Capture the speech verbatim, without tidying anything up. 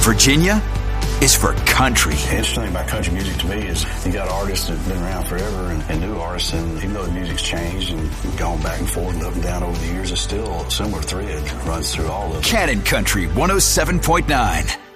Virginia is for country. The interesting thing about country music to me is you got artists that have been around forever and, and new artists, and even though the music's changed and gone back and forth and up and down over the years, it's still a similar thread runs through all of it. Cannon Country one oh seven point nine.